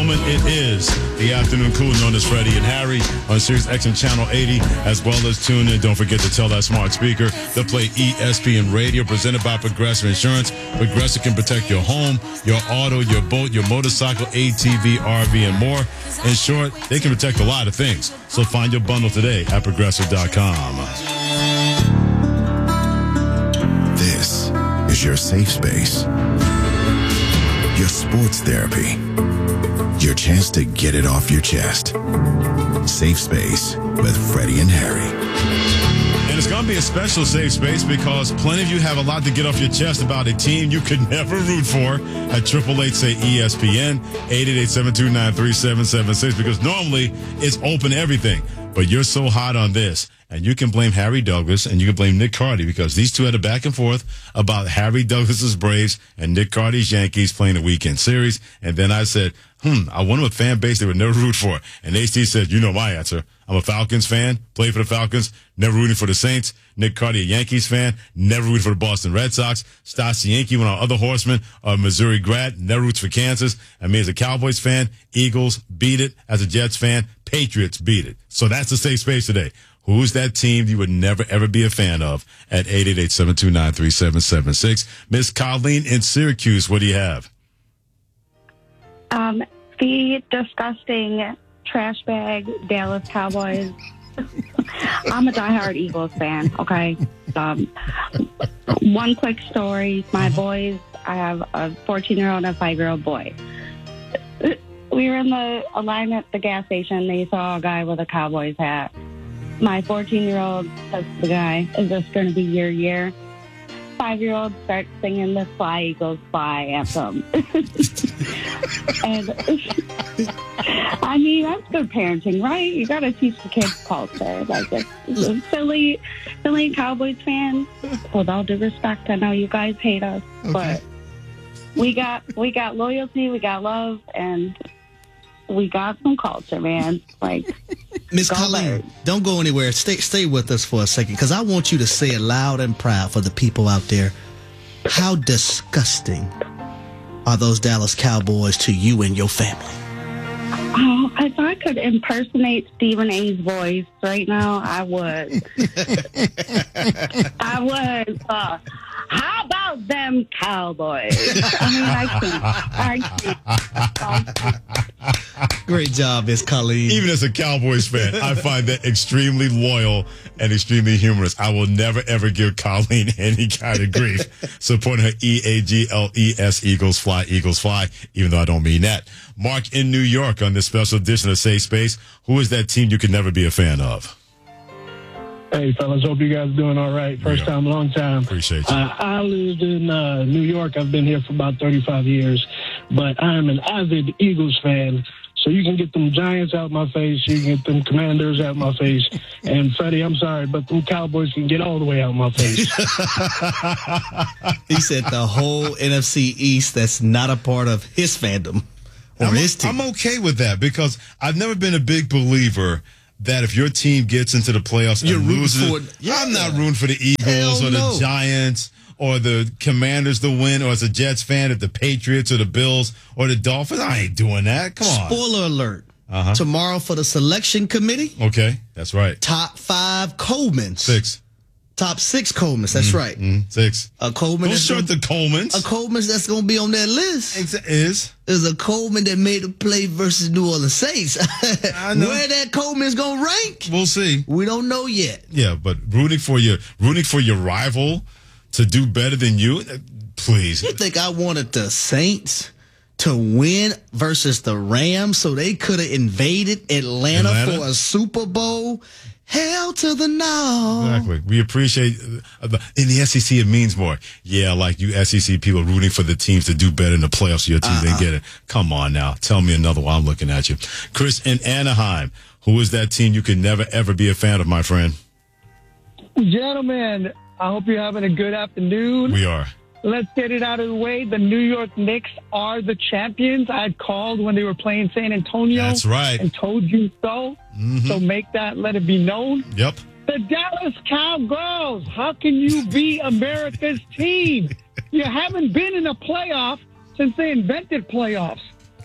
gentlemen, it is the afternoon crew known as Freddie and Harry on Sirius XM Channel 80, as well as tune in. Don't forget to tell that smart speaker to play ESPN Radio, presented by Progressive Insurance. Progressive can protect your home, your auto, your boat, your motorcycle, ATV, RV, and more. In short, they can protect a lot of things. So find your bundle today at Progressive.com. This is your safe space. Your sports therapy. Your chance to get it off your chest. Safe Space with Freddie and Harry. And it's going to be a special safe space because plenty of you have a lot to get off your chest about a team you could never root for at 888-SAY-ESPN, 888-729-3776, because normally it's open everything. But you're so hot on this. And you can blame Harry Douglas and you can blame Nick Cardy because these two had a back and forth about Harry Douglas's Braves and Nick Cardy's Yankees playing a weekend series. And then I said, I wonder what fan base they would never root for. And HT said, you know my answer. I'm a Falcons fan, played for the Falcons, never rooting for the Saints. Nick Cardy, a Yankees fan, never rooted for the Boston Red Sox. Stassi Yankee, one of our other horsemen, a Missouri grad, never roots for Kansas. And me as a Cowboys fan, Eagles beat it. As a Jets fan, Patriots beat it. So that's the safe space today. Who's that team you would never, ever be a fan of at 888-729-3776? Miss Colleen in Syracuse, what do you have? The disgusting trash bag Dallas Cowboys. I'm a diehard Eagles fan, okay? One quick story. My boys, I have a 14-year-old and a 5-year-old boy. We were in a line at the gas station. They saw a guy with a Cowboys hat. My 14-year-old says to the guy, is this going to be your year? 5-year-old starts singing the Fly Eagles Fly anthem. And I mean, that's good parenting, right? You got to teach the kids culture. Like, it's silly Cowboys fans. With all due respect, I know you guys hate us, but we got loyalty, we got love, and we got some culture, man. Like, Miss Colleen, don't go anywhere. Stay with us for a second, because I want you to say it loud and proud for the people out there. How disgusting are those Dallas Cowboys to you and your family? Oh, if I could impersonate Stephen A's voice right now, I would. I would. How about them Cowboys? I mean, I can't. Great job, Miss Colleen. Even as a Cowboys fan, I find that extremely loyal and extremely humorous. I will never, ever give Colleen any kind of grief supporting her EAGLES Eagles Fly, even though I don't mean that. Mark in New York on this special edition of Safe Space. Who is that team you could never be a fan of? Hey, fellas, hope you guys are doing all right. First time, long time. Appreciate you. I lived in New York. I've been here for about 35 years, but I am an avid Eagles fan. So you can get them Giants out my face. You can get them Commanders out my face. And, Freddie, I'm sorry, but them Cowboys can get all the way out my face. He said the whole NFC East that's not a part of his fandom or his team. I'm okay with that because I've never been a big believer that if your team gets into the playoffs and loses, I'm not rooting for the Eagles or the Giants or the Commanders to win, or as a Jets fan, if the Patriots or the Bills or the Dolphins. I ain't doing that. Come on. Spoiler alert. Tomorrow for the selection committee. Okay, that's right. Top 5 Colemans. 6. Top 6 Colemans. That's right. 6. A Coleman. Don't short the Colemans. A Coleman that's going to be on that list is a Coleman that made a play versus New Orleans Saints. I know. Where that Coleman's going to rank, we'll see. We don't know yet. Yeah, but rooting for your rival to do better than you, please. You think I wanted the Saints to win versus the Rams so they could have invaded Atlanta for a Super Bowl? Hell to the no. Exactly. We appreciate, in the SEC, it means more. Yeah, like you SEC people rooting for the teams to do better in the playoffs so your team didn't get it. Come on now. Tell me another one. I'm looking at you. Chris in Anaheim, who is that team you can never, ever be a fan of, my friend? Gentlemen, I hope you're having a good afternoon. We are. Let's get it out of the way. The New York Knicks are the champions. I had called when they were playing San Antonio. That's right. And told you so. So let it be known. Yep. The Dallas Cowgirls. How can you be America's team? You haven't been in a playoff since they invented playoffs.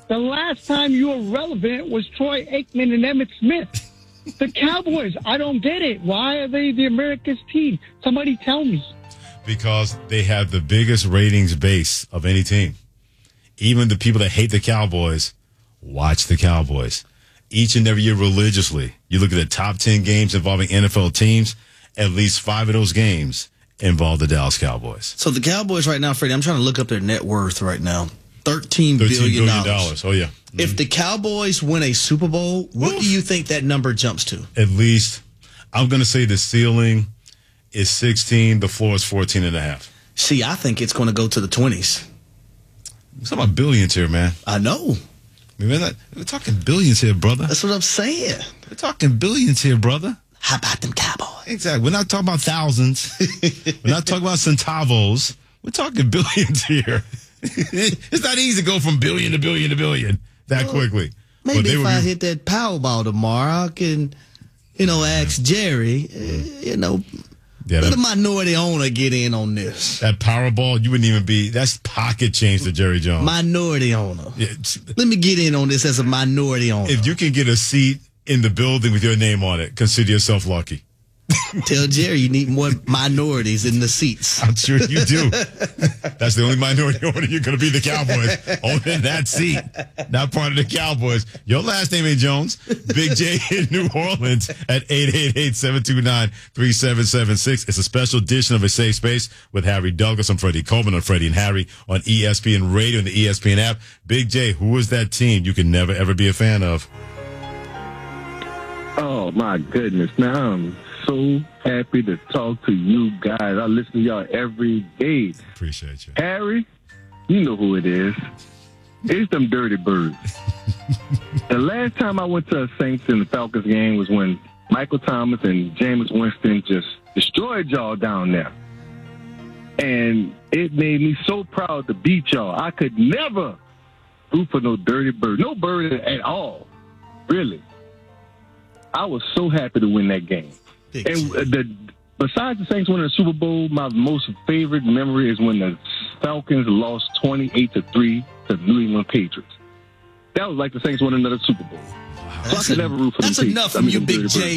The last time you were relevant was Troy Aikman and Emmitt Smith. The Cowboys, I don't get it. Why are they the America's team? Somebody tell me. Because they have the biggest ratings base of any team. Even the people that hate the Cowboys watch the Cowboys. Each and every year religiously. You look at the top 10 games involving NFL teams, at least 5 of those games involve the Dallas Cowboys. So the Cowboys right now, Freddie, I'm trying to look up their net worth right now. $13 billion. Oh, yeah. Mm-hmm. If the Cowboys win a Super Bowl, what do you think that number jumps to? At least, I'm going to say the ceiling is 16, the floor is 14.5. See, I think it's going to go to the 20s. We're talking about billions here, man. I know. We're talking billions here, brother. That's what I'm saying. We're talking billions here, brother. How about them Cowboys? Exactly. We're not talking about thousands. We're not talking about centavos. We're talking billions here. It's not easy to go from billion to billion to billion that quickly. Maybe if I hit that Powerball tomorrow, I can, ask Jerry, let a minority owner get in on this. That Powerball, you wouldn't even that's pocket change to Jerry Jones. Minority owner. Let me get in on this as a minority owner. If you can get a seat in the building with your name on it, consider yourself lucky. Tell Jerry you need more minorities in the seats. I'm sure you do. That's the only minority owner you're going to be, the Cowboys. Owning that seat, not part of the Cowboys. Your last name ain't Jones. Big J in New Orleans at 888-729-3776. It's a special edition of A Safe Space with Harry Douglas. I'm Freddie Coleman on Freddie and Harry on ESPN Radio and the ESPN app. Big J, who is that team you can never, ever be a fan of? Oh, my goodness. Now I'm so happy to talk to you guys. I listen to y'all every day. Appreciate you. Harry, you know who it is. It's them Dirty Birds. The last time I went to a Saints and the Falcons game was when Michael Thomas and Jameis Winston just destroyed y'all down there. And it made me so proud to beat y'all. I could never root for no Dirty Bird. No bird at all. Really. I was so happy to win that game. And besides the Saints winning the Super Bowl, my most favorite memory is when the Falcons lost 28-3 to the New England Patriots. That was like the Saints winning another Super Bowl. So I could never root for them. That's enough from you, Big J.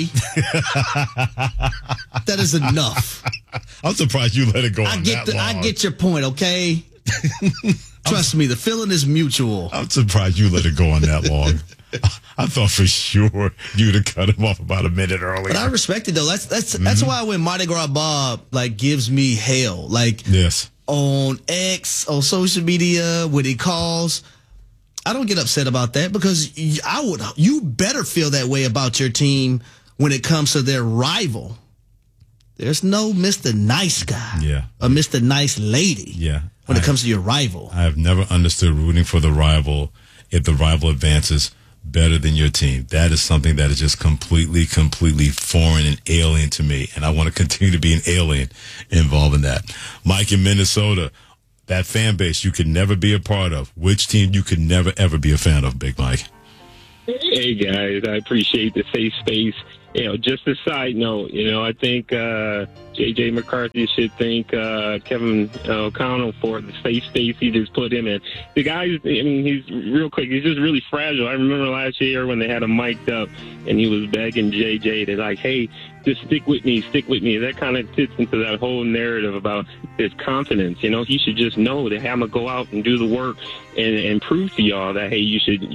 That is enough. I'm surprised you let it go on that long. I get your point, okay? Trust me, the feeling is mutual. I'm surprised you let it go on that long. I thought for sure you'd have cut him off about a minute earlier. But I respect it, though. That's why when Mardi Gras Bob gives me hell, yes, on X, on social media, when he calls, I don't get upset about that because you better feel that way about your team when it comes to their rival. There's no Mr. Nice Guy or Mr. Nice Lady when it comes to your rival. I have never understood rooting for the rival if the rival advances better than your team. That is something that is just completely foreign and alien to me, and I want to continue to be an alien involved in that. Mike in Minnesota, that fan base you could never be a part of. Which team you could never, ever be a fan of, Big Mike? Hey, guys, I appreciate the safe space. Just a side note, I think J.J. McCarthy should thank Kevin O'Connell for the safe space he just put him in. The guy, he's real quick. He's just really fragile. I remember last year when they had him mic'd up and he was begging J.J. to hey, just stick with me. That kind of fits into that whole narrative about his confidence. He should just know that I'm going to go out and do the work and prove to y'all that, hey, you should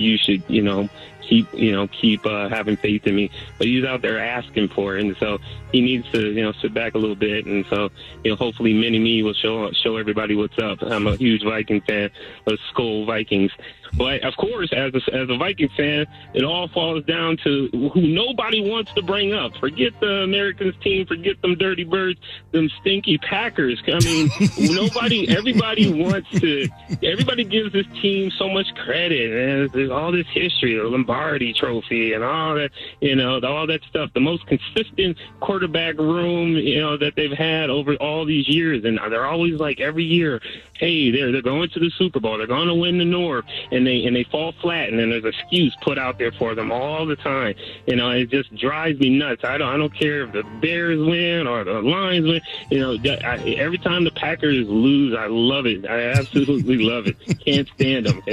keep having faith in me. But he's out there asking for it, and so he needs to sit back a little bit. And so hopefully Mini-Me will show everybody what's up. I'm a huge Viking fan. Let's Skol Vikings. But of course, as a Viking fan, it all falls down to who nobody wants to bring up. Forget the Americans team, forget them Dirty Birds, them stinky Packers. Everybody gives this team so much credit, and there's all this history, the Lombardi Trophy, and all that, all that stuff. The most consistent quarterback room, that they've had over all these years, and they're always every year, hey, they're going to the Super Bowl, they're going to win the North, and and they fall flat, and then there's an excuse put out there for them all the time. You know, it just drives me nuts. I don't care if the Bears win or the Lions win. You know, every time the Packers lose, I love it. I absolutely love it. Can't stand them.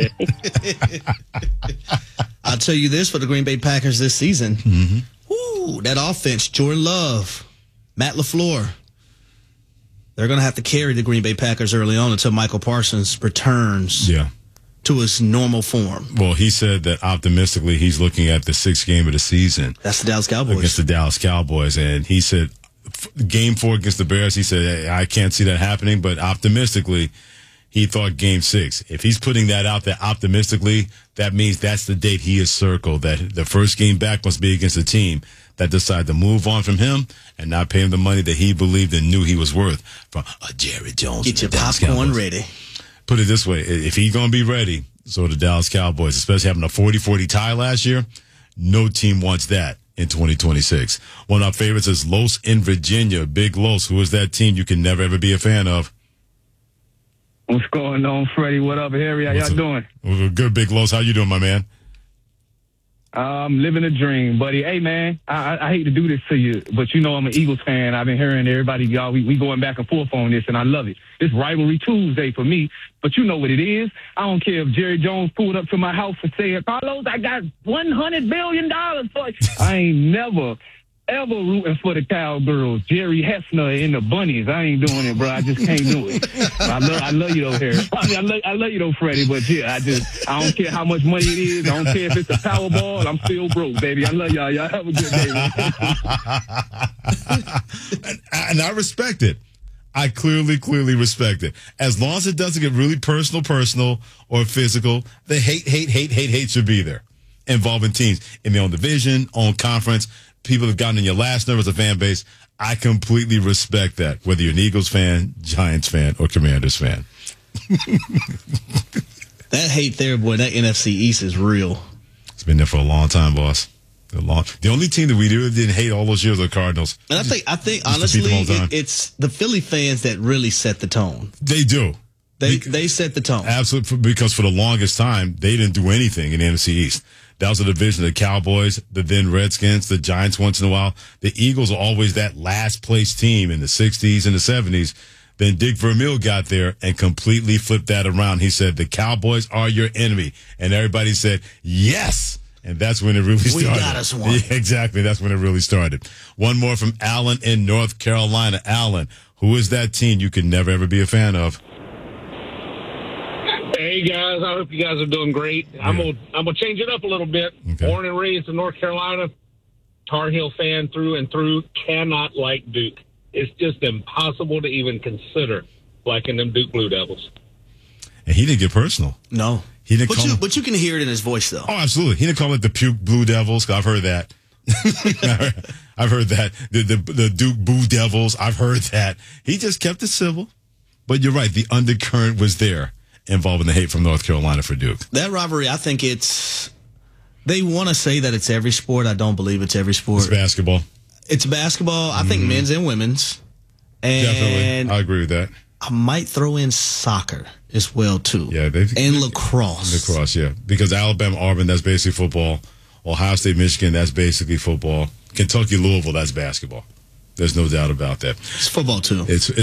I'll tell you this for the Green Bay Packers this season. Ooh, that offense, Jordan Love, Matt LaFleur. They're going to have to carry the Green Bay Packers early on until Michael Parsons returns to his normal form. Well, he said that optimistically he's looking at the 6th game of the season. That's the Dallas Cowboys. Against the Dallas Cowboys. And he said, game 4 against the Bears, he said, hey, I can't see that happening, but optimistically, he thought game 6. If he's putting that out there optimistically, that means that's the date he has circled, that the first game back must be against a team that decided to move on from him and not pay him the money that he believed and knew he was worth from Jerry Jones. Get your popcorn ready. Put it this way, if he's going to be ready, so the Dallas Cowboys, especially having a 40-40 tie last year, no team wants that in 2026. One of our favorites is Los in Virginia. Big Los, who is that team you can never, ever be a fan of? What's going on, Freddie? What up, Harry? How y'all doing? Good, Big Los. How you doing, my man? I'm living a dream, buddy. Hey, man, I hate to do this to you, but you know I'm an Eagles fan. I've been hearing everybody, y'all, we going back and forth on this, and I love it. It's Rivalry Tuesday for me, but you know what it is. I don't care if Jerry Jones pulled up to my house and said, Carlos, I got $100 billion for you. I ain't never, ever rooting for the Cowgirls. Jerry Hessner and the Bunnies. I ain't doing it, bro. I just can't do it. I love you though, Harry. I love you though, Freddie. But yeah, I don't care how much money it is. I don't care if it's a Powerball. I'm still broke, baby. I love y'all. Y'all have a good day, man. And I respect it. I clearly respect it. As long as it doesn't get really personal or physical, the hate should be there. Involving teams in their own division, own conference. People have gotten in your last nerve as a fan base. I completely respect that, whether you're an Eagles fan, Giants fan, or Commanders fan. That hate there, boy, that NFC East is real. It's been there for a long time, boss. The only team that we really didn't hate all those years were the Cardinals. And I think honestly, it's the Philly fans that really set the tone. They do. They set the tone. Absolutely, because for the longest time, they didn't do anything in the NFC East. That was a division of the Cowboys, the then Redskins, the Giants once in a while. The Eagles were always that last place team in the 60s and the 70s. Then Dick Vermeil got there and completely flipped that around. He said, the Cowboys are your enemy. And everybody said, yes. And that's when it really started. We got us one. Yeah, exactly. That's when it really started. One more from Allen in North Carolina. Allen, who is that team you could never, ever be a fan of? Hey guys, I hope you guys are doing great. Yeah. I'm gonna change it up a little bit. Okay. Born and raised in North Carolina, Tar Heel fan through and through. Cannot like Duke. It's just impossible to even consider liking them Duke Blue Devils. And he didn't get personal. No, he didn't. But you can hear it in his voice, though. Oh, absolutely. He didn't call it the Puke Blue Devils. I've heard that. I've heard that the Duke Blue Devils. I've heard that. He just kept it civil. But you're right. The undercurrent was there, involving the hate from North Carolina for Duke. That rivalry, I think they want to say that it's every sport. I don't believe it's every sport. It's basketball. It's basketball. I think men's and women's. And definitely. I agree with that. I might throw in soccer as well, too. Yeah. And lacrosse. Lacrosse, yeah. Because Alabama, Auburn, that's basically football. Ohio State, Michigan, that's basically football. Kentucky, Louisville, that's basketball. There's no doubt about that. It's football, too. It's